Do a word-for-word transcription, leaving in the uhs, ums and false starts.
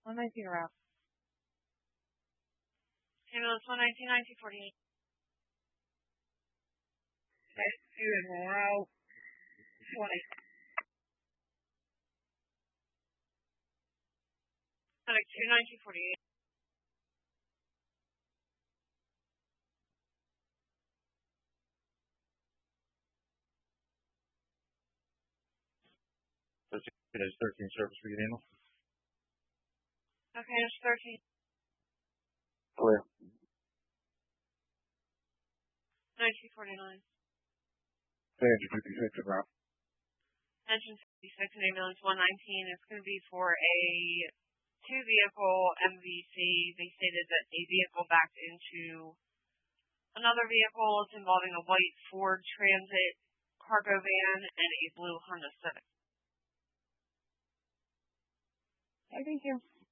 one nineteen route. Ambulance one nineteen, nineteen forty-eight. That's two and route twenty. Medic two, nineteen forty-eight. There's thirteen service for you, Daniel. Okay, it's thirteen. Clear. nineteen forty-nine. Engine fifty-six en route. Engine fifty-six and ambulance one nineteen. It's going to be for a two-vehicle M V C. They stated that a vehicle backed into another vehicle. It's involving a white Ford Transit cargo van and a blue Honda Civic. I thank you.